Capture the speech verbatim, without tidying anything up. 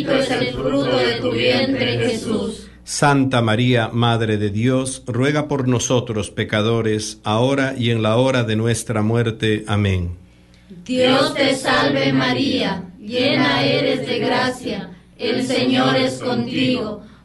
es el fruto de tu vientre, Jesús. Santa María, Madre de Dios, ruega por nosotros pecadores, ahora y en la hora de nuestra muerte. Amén. Dios te salve María, llena eres de gracia, el Señor es contigo.